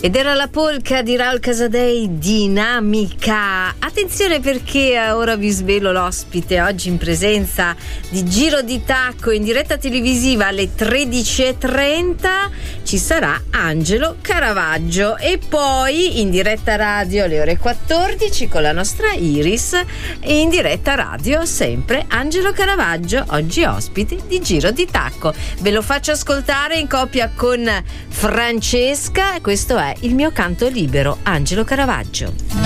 Ed era la polka di Raul Casadei, Dinamica. Attenzione, perché ora vi svelo l'ospite oggi in presenza di Giro di Tacco in diretta televisiva alle 13:30. Ci sarà Angelo Caravaggio, e poi in diretta radio alle ore 14 con la nostra Iris, e in diretta radio sempre Angelo Caravaggio, oggi ospite di Giro di Tacco. Ve lo faccio ascoltare in coppia con Francesca. Questo è Il mio canto libero, Angelo Caravaggio.